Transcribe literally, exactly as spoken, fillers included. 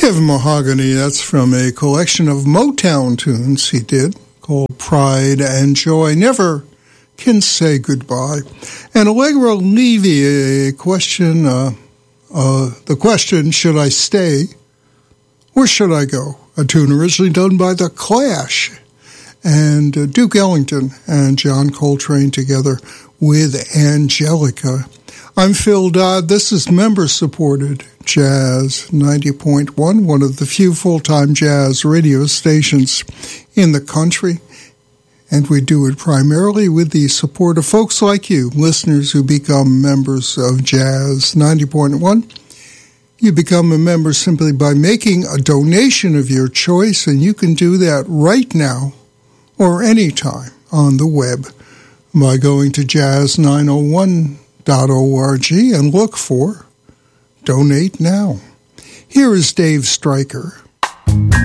Kevin Mahogany, that's from a collection of Motown tunes he did called Pride and Joy. Never Can Say Goodbye. And Allegra Levy, a question, uh, uh, the question, should I stay or should I go? A tune originally done by The Clash and uh, Duke Ellington and John Coltrane together with Angelica. I'm Phil Dodd. This is member-supported Jazz ninety point one, one of the few full-time jazz radio stations in the country. And we do it primarily with the support of folks like you, listeners who become members of Jazz ninety point one. You become a member simply by making a donation of your choice, and you can do that right now or anytime on the web by going to jazz nine oh one dot org and look for Donate Now. Here is Dave Stryker.